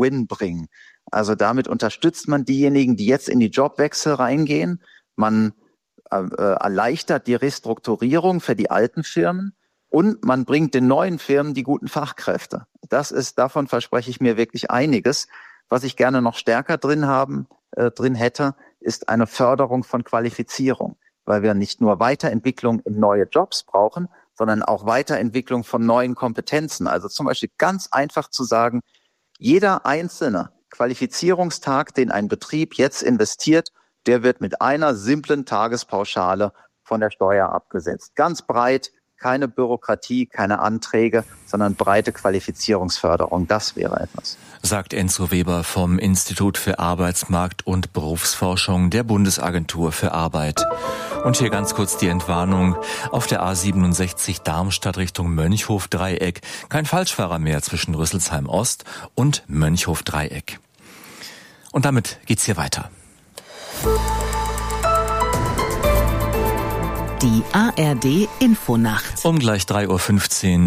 Win-Win bringen. Also damit unterstützt man diejenigen, die jetzt in die Jobwechsel reingehen. Man erleichtert die Restrukturierung für die alten Firmen und man bringt den neuen Firmen die guten Fachkräfte. Davon verspreche ich mir wirklich einiges. Was ich gerne noch stärker drin hätte, ist eine Förderung von Qualifizierung, weil wir nicht nur Weiterentwicklung in neue Jobs brauchen, sondern auch Weiterentwicklung von neuen Kompetenzen. Also zum Beispiel ganz einfach zu sagen, jeder einzelne Qualifizierungstag, den ein Betrieb jetzt investiert, der wird mit einer simplen Tagespauschale von der Steuer abgesetzt. Ganz breit, keine Bürokratie, keine Anträge, sondern breite Qualifizierungsförderung. Das wäre etwas. Sagt Enzo Weber vom Institut für Arbeitsmarkt- und Berufsforschung der Bundesagentur für Arbeit. Und hier ganz kurz die Entwarnung. Auf der A67 Darmstadt Richtung Mönchhof-Dreieck. Kein Falschfahrer mehr zwischen Rüsselsheim-Ost und Mönchhof-Dreieck. Und damit geht's hier weiter. Die ARD Infonacht. Um gleich 3:15 Uhr,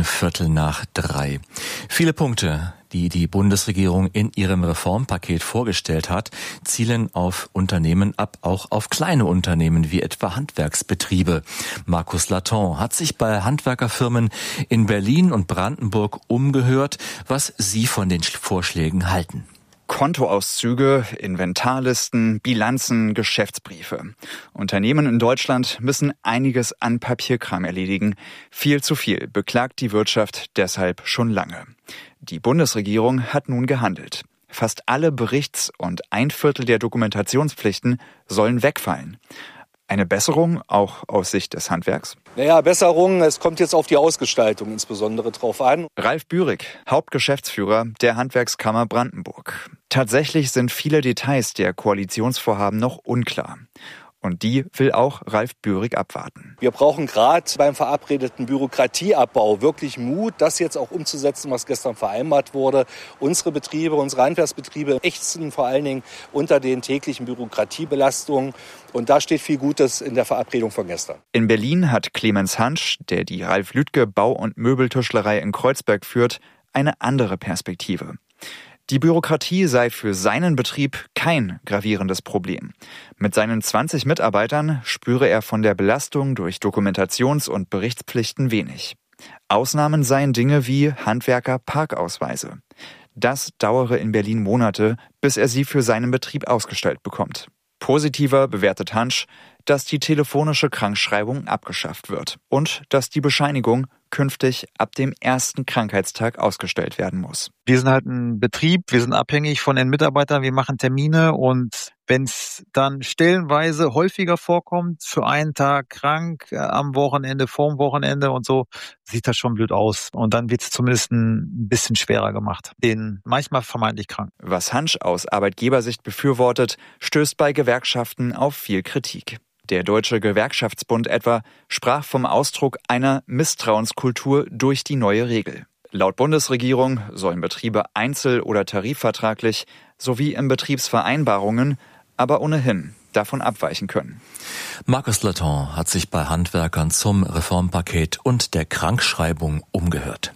2:45. Viele Punkte, die die Bundesregierung in ihrem Reformpaket vorgestellt hat, zielen auf Unternehmen ab, auch auf kleine Unternehmen wie etwa Handwerksbetriebe. Markus Laton hat sich bei Handwerkerfirmen in Berlin und Brandenburg umgehört, was sie von den Vorschlägen halten. Kontoauszüge, Inventarlisten, Bilanzen, Geschäftsbriefe. Unternehmen in Deutschland müssen einiges an Papierkram erledigen. Viel zu viel, beklagt die Wirtschaft deshalb schon lange. Die Bundesregierung hat nun gehandelt. Fast alle Berichts- und 1/4 der Dokumentationspflichten sollen wegfallen. Eine Besserung, auch aus Sicht des Handwerks? Naja, Besserung, es kommt jetzt auf die Ausgestaltung insbesondere drauf an. Ralf Bührig, Hauptgeschäftsführer der Handwerkskammer Brandenburg. Tatsächlich sind viele Details der Koalitionsvorhaben noch unklar. Und die will auch Ralf Bührig abwarten. Wir brauchen gerade beim verabredeten Bürokratieabbau wirklich Mut, das jetzt auch umzusetzen, was gestern vereinbart wurde. Unsere Betriebe, unsere Handwerksbetriebe ächzen vor allen Dingen unter den täglichen Bürokratiebelastungen. Und da steht viel Gutes in der Verabredung von gestern. In Berlin hat Clemens Hansch, der die Ralf Lüdke Bau- und Möbeltischlerei in Kreuzberg führt, eine andere Perspektive. Die Bürokratie sei für seinen Betrieb kein gravierendes Problem. Mit seinen 20 Mitarbeitern spüre er von der Belastung durch Dokumentations- und Berichtspflichten wenig. Ausnahmen seien Dinge wie Handwerker-Parkausweise. Das dauere in Berlin Monate, bis er sie für seinen Betrieb ausgestellt bekommt. Positiver bewertet Hansch, dass die telefonische Krankschreibung abgeschafft wird und dass die Bescheinigung künftig ab dem ersten Krankheitstag ausgestellt werden muss. Wir sind halt ein Betrieb, wir sind abhängig von den Mitarbeitern, wir machen Termine und wenn es dann stellenweise häufiger vorkommt, für einen Tag krank, am Wochenende, vorm Wochenende und so, sieht das schon blöd aus. Und dann wird es zumindest ein bisschen schwerer gemacht. Den manchmal vermeintlich krank. Was Hansch aus Arbeitgebersicht befürwortet, stößt bei Gewerkschaften auf viel Kritik. Der Deutsche Gewerkschaftsbund etwa sprach vom Ausdruck einer Misstrauenskultur durch die neue Regel. Laut Bundesregierung sollen Betriebe einzel- oder tarifvertraglich sowie in Betriebsvereinbarungen aber ohnehin davon abweichen können. Markus Laton hat sich bei Handwerkern zum Reformpaket und der Krankschreibung umgehört.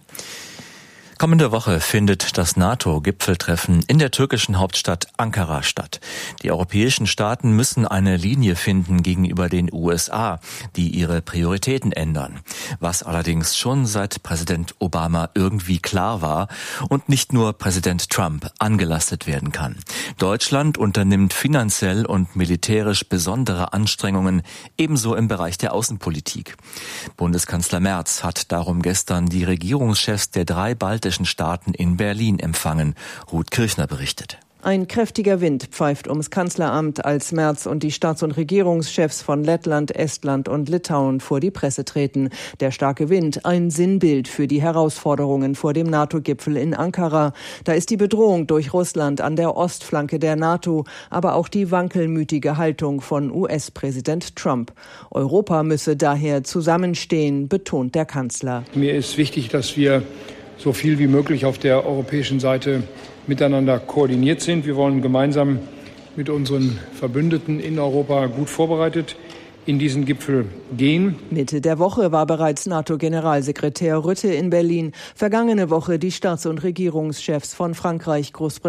Kommende Woche findet das NATO-Gipfeltreffen in der türkischen Hauptstadt Ankara statt. Die europäischen Staaten müssen eine Linie finden gegenüber den USA, die ihre Prioritäten ändern. Was allerdings schon seit Präsident Obama irgendwie klar war und nicht nur Präsident Trump angelastet werden kann. Deutschland unternimmt finanziell und militärisch besondere Anstrengungen, ebenso im Bereich der Außenpolitik. Bundeskanzler Merz hat darum gestern die Regierungschefs der 3 baltischen Staaten in Berlin empfangen. Ruth Kirchner berichtet. Ein kräftiger Wind pfeift ums Kanzleramt, als Merz und die Staats- und Regierungschefs von Lettland, Estland und Litauen vor die Presse treten. Der starke Wind, ein Sinnbild für die Herausforderungen vor dem NATO-Gipfel in Ankara. Da ist die Bedrohung durch Russland an der Ostflanke der NATO, aber auch die wankelmütige Haltung von US-Präsident Trump. Europa müsse daher zusammenstehen, betont der Kanzler. Mir ist wichtig, dass wir so viel wie möglich auf der europäischen Seite miteinander koordiniert sind. Wir wollen gemeinsam mit unseren Verbündeten in Europa gut vorbereitet in diesen Gipfel gehen. Mitte der Woche war bereits NATO-Generalsekretär Rutte in Berlin. Vergangene Woche die Staats- und Regierungschefs von Frankreich, Großbritannien